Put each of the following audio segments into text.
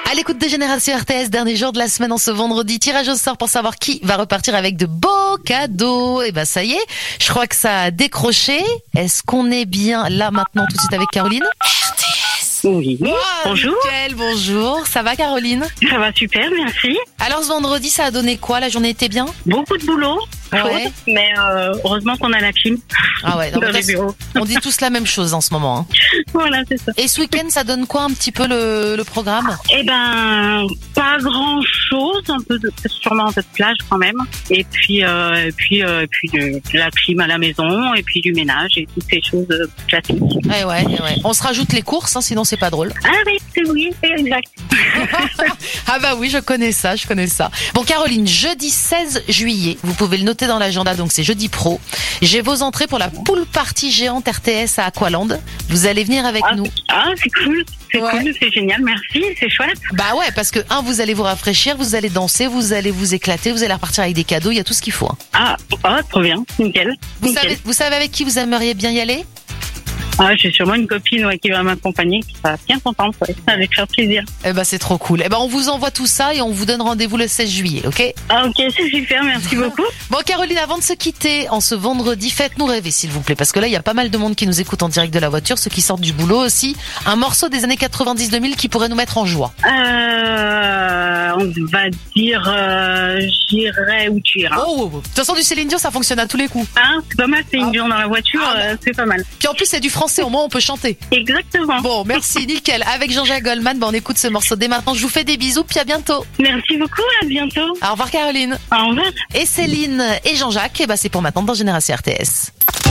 À l'écoute de Génération RTS, dernier jour de la semaine en ce vendredi, tirage au sort pour savoir qui va repartir avec de beaux cadeaux. Et ben ça y est, je crois que ça a décroché. Est-ce qu'on est bien là maintenant tout de suite avec Caroline? Oui, bonjour. Nickel, bonjour. Ça va Caroline? Ça va super, merci. Alors ce vendredi, ça a donné quoi? La journée était bien? Beaucoup de boulot, Ouais. chaude, mais heureusement qu'on a la clim Ah ouais, dans les bureaux. on dit tous la même chose en ce moment. Hein. Voilà, c'est ça. Et ce week-end, ça donne quoi un petit peu le programme? Eh ben, pas grand chose, sûrement un peu de plage quand même. Et puis de la clim à la maison, et puis du ménage et toutes ces choses classiques. Ouais. On se rajoute les courses, hein, sinon c'est pas drôle. Ah oui, c'est exact. Ah bah oui, je connais ça. Bon Caroline, jeudi 16 juillet, vous pouvez le noter dans l'agenda, donc c'est jeudi pro. J'ai vos entrées pour la pool party géante RTS à Aqualand. Vous allez venir avec nous. Ah, c'est cool. C'est Ouais. cool, c'est génial, merci, c'est chouette. Bah ouais, parce que vous allez vous rafraîchir, vous allez danser, vous allez vous éclater, vous allez repartir avec des cadeaux, il y a tout ce qu'il faut. Hein. Trop bien, nickel. Vous savez avec qui vous aimeriez bien y aller? Ah, j'ai sûrement une copine qui va m'accompagner, qui sera bien contente, ça va lui faire plaisir. Eh ben c'est trop cool. Eh ben on vous envoie tout ça et on vous donne rendez-vous le 16 juillet, ok? Ah, ok, c'est super, merci beaucoup. Bon Caroline, avant de se quitter, en ce vendredi, faites-nous rêver s'il vous plaît, parce que là il y a pas mal de monde qui nous écoute en direct de la voiture, ceux qui sortent du boulot aussi. Un morceau des années 90-2000 qui pourrait nous mettre en joie. On va dire, j'irai où tu iras. Oh, de toute façon du Céline Dion ça fonctionne à tous les coups. Hein, c'est pas mal, c'est une Dion dans la voiture, c'est pas mal. Puis en plus c'est du français, au moins on peut chanter. Exactement. Bon, merci, nickel. Avec Jean-Jacques Goldman, on écoute ce morceau dès maintenant. Je vous fais des bisous, puis à bientôt. Merci beaucoup, à bientôt. Au revoir Caroline. Au revoir. Et Céline et Jean-Jacques, c'est pour maintenant dans Génération RTS.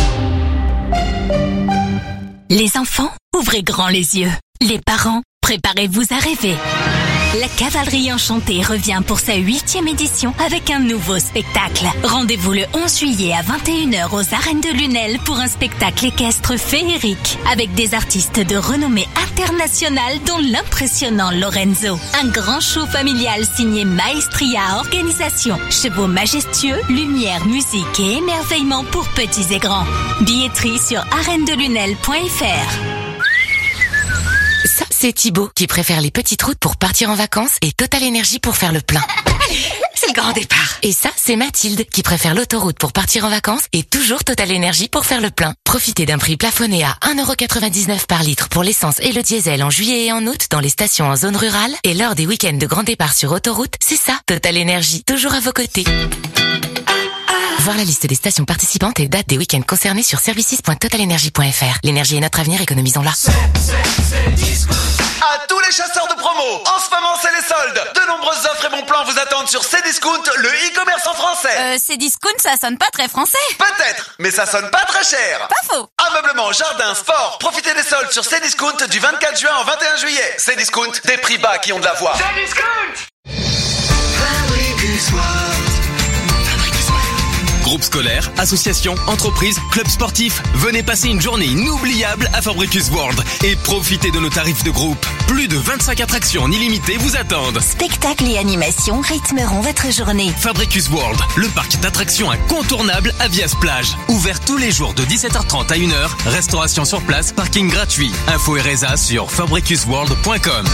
Les enfants, ouvrez grand les yeux. Les parents, préparez-vous à rêver. La Cavalerie Enchantée revient pour sa 8e édition avec un nouveau spectacle. Rendez-vous le 11 juillet à 21h aux Arènes de Lunel pour un spectacle équestre féerique avec des artistes de renommée internationale dont l'impressionnant Lorenzo. Un grand show familial signé Maestria Organisation. Chevaux majestueux, lumière, musique et émerveillement pour petits et grands. Billetterie sur arènedelunel.fr. Ça, c'est Thibaut qui préfère les petites routes pour partir en vacances et Total Énergie pour faire le plein. C'est le grand départ. Et ça, c'est Mathilde qui préfère l'autoroute pour partir en vacances et toujours Total Énergie pour faire le plein. Profitez d'un prix plafonné à 1,99€ par litre pour l'essence et le diesel en juillet et en août dans les stations en zone rurale et lors des week-ends de grand départ sur autoroute. C'est ça, Total Énergie, toujours à vos côtés. Voir la liste des stations participantes et dates des week-ends concernés sur services.totalenergie.fr. L'énergie est notre avenir, économisons-la. À tous les chasseurs de promo, en ce moment c'est les soldes. De nombreuses offres et bons plans vous attendent sur Cdiscount, le e-commerce en français. Cdiscount, ça sonne pas très français. Peut-être, mais ça sonne pas très cher. Pas faux. Ameublement, jardin, sport, profitez des soldes sur Cdiscount du 24 juin au 21 juillet. Cdiscount, des prix bas qui ont de la voix. Groupe scolaire, association, entreprise, club sportif, venez passer une journée inoubliable à Fabricus World et profitez de nos tarifs de groupe. Plus de 25 attractions en illimité vous attendent. Spectacles et animations rythmeront votre journée. Fabricus World, le parc d'attractions incontournable à Vias-Plage. Ouvert tous les jours de 17h30 à 1h, restauration sur place, parking gratuit. Info et résa sur fabricusworld.com.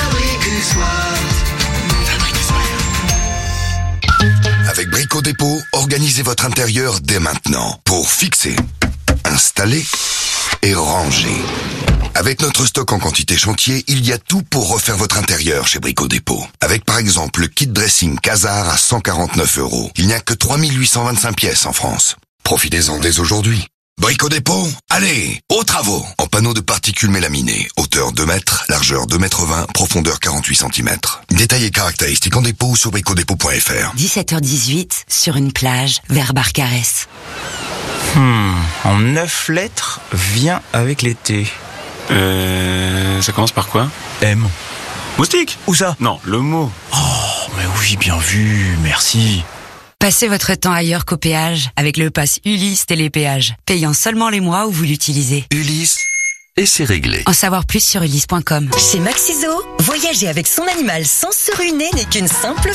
Avec Brico Dépôt, organisez votre intérieur dès maintenant pour fixer, installer et ranger. Avec notre stock en quantité chantier, il y a tout pour refaire votre intérieur chez Brico Dépôt. Avec par exemple le kit dressing Casar à 149€. Il n'y a que 3825 pièces en France. Profitez-en dès aujourd'hui. Brico Dépôt, allez, aux travaux. En panneaux de particules mélaminées, hauteur 2 mètres, largeur 2,20 m, profondeur 48 cm. Détails et caractéristiques en dépôt ou sur bricodépôt.fr. 17h18, sur une plage, vers Barcarès. En 9 lettres, vient avec l'été. Ça commence par quoi? M. Moustique? Où ça? Non, le mot. Oh, mais oui, bien vu, merci. Passez votre temps ailleurs qu'au péage avec le pass Ulysse Télépéage, payant seulement les mois où vous l'utilisez. Ulysse, et c'est réglé. En savoir plus sur ulysse.com. Chez Maxiso, voyager avec son animal sans se ruiner n'est qu'une simple